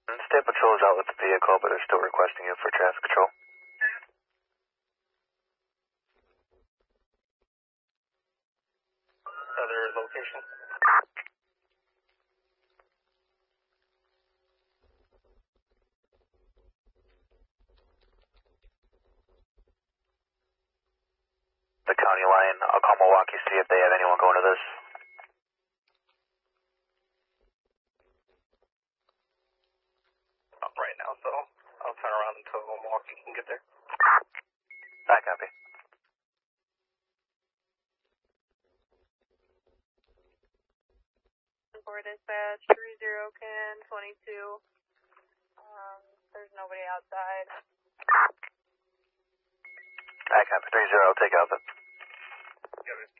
State Patrol is out with the vehicle, but they're still requesting you for traffic control. Other location. The county line, I'll call Milwaukee, see if they have anyone going to this. Not right now, so I'll turn around until Milwaukee can get there. I copy. For dispatch, 30 can 22. There's nobody outside. I copy. 30, take Alpha. Got it.